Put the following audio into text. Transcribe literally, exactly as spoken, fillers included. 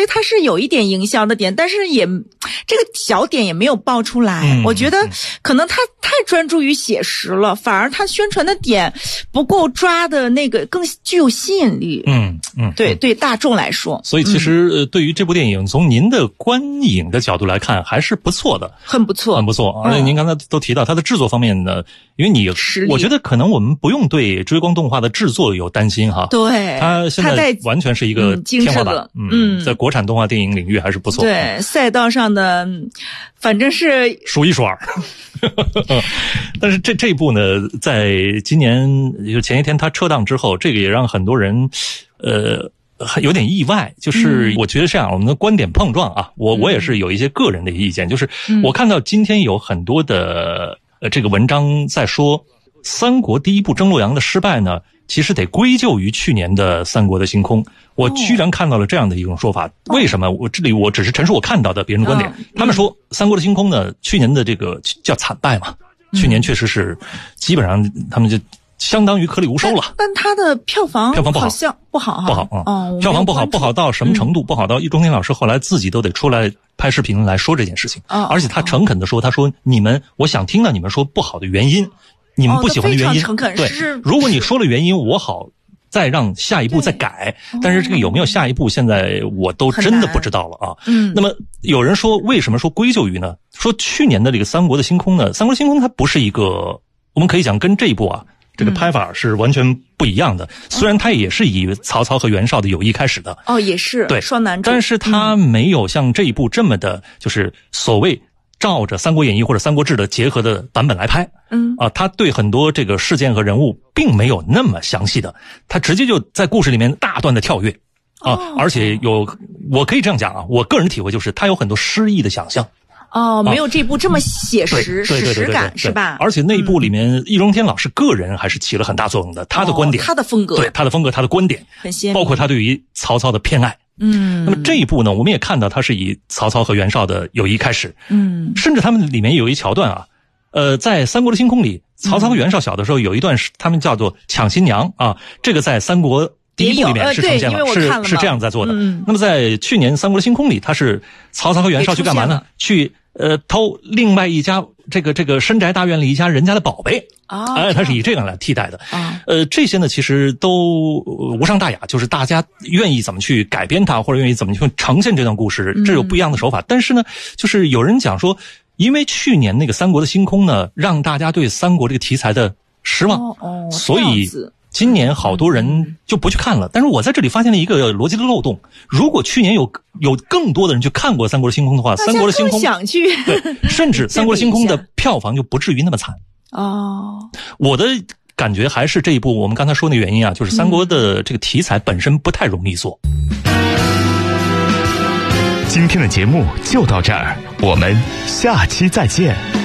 实它是有一点营销的点，但是也这个小点也没有爆出来。嗯、我觉得可能他太专注于写实了，反而他宣传的点不够抓的那个更具有吸引力。 嗯嗯， 对对，大众来说。 所以其实、嗯、对于这部电影，从您的观影的角度来看，还是不错的， 很不错， 很不错。而且您刚才都提到它的制作方面呢，因为你我觉得可能我们不用对追光动画的制作有担心哈。 对， 它现在完全是一个天花板。 嗯， 嗯，在国产动画电影领域还是不错。 对，赛道上的反正是数一数二。但是这这一部呢，在今年就前一天它撤档之后，这个也让很多人呃有点意外。就是我觉得这样，我们的观点碰撞啊，我我也是有一些个人的意见，就是我看到今天有很多的呃这个文章在说，三国第一部征洛阳的失败呢，其实得归咎于去年的三国的星空。我居然看到了这样的一种说法，为什么？我这里我只是陈述我看到的别人的观点。他们说三国的星空呢，去年的这个叫惨败嘛，去年确实是基本上他们就相当于颗粒无收了。 但它的票房票房不好， 好像不好哈， 不好啊、嗯哦， 票房不好，不好到什么程度？嗯、不好到易中天老师后来自己都得出来拍视频来说这件事情，哦、而且他诚恳的说，他说你们，我想听到你们说不好的原因。你们不喜欢的原因， 哦、 对，如果你说了原因，我好再让下一步再改。但是这个有没有下一步，现在我都真的不知道了啊。嗯，那么有人说，为什么说归咎于呢？说去年的这个三国的星空呢，三国星空它不是一个，我们可以讲跟这一部啊，这个拍法是完全不一样的。嗯、虽然它也是以曹操和袁绍的友谊开始的， 哦，也是对双男主， 但是它没有像这一部这么的，就是所谓照着《三国演义》或者《三国志》的结合的版本来拍。嗯啊，他对很多这个事件和人物并没有那么详细的，他直接就在故事里面大段的跳跃啊，哦、而且有我可以这样讲啊，我个人体会就是他有很多诗意的想象。 哦，没有这部这么写实、 史实感是吧？ 而且那一部里面，易中天老师个人还是起了很大作用的，他的观点、 哦、他的风格， 对他的风格、他的观点， 很鲜明， 包括他对于曹操的偏爱。嗯，那么这一部呢，我们也看到他是以曹操和袁绍的友谊开始。嗯，甚至他们里面有一桥段啊，呃，在《三国的星空》里，曹操和袁绍小的时候有一段是他们叫做抢新娘啊，这个在三国第一部里面是呈现了， 呃、 是了是这样在做的。 嗯， 那么在去年《三国的星空》里，他是曹操和袁绍去干嘛呢？去呃偷另外一家这个这个深宅大院里一家人家的宝贝啊，哎，他是以这样来替代的啊。呃，这些呢其实都无伤大雅，就是大家愿意怎么去改编它，或者愿意怎么去呈现这段故事，这有不一样的手法。嗯、但是呢，就是有人讲说，因为去年那个《三国的星空》呢，让大家对三国这个题材的失望， 哦哦、 所以今年好多人就不去看了。但是我在这里发现了一个逻辑的漏洞：如果去年有有更多的人去看过《三国的星空》的话，《三国的星空》 想去， 对，甚至《三国的星空》的票房就不至于那么惨。 哦， 我的感觉还是这一部我们刚才说的原因啊，就是三国的这个题材本身不太容易做。 今天的节目就到这儿，我们下期再见。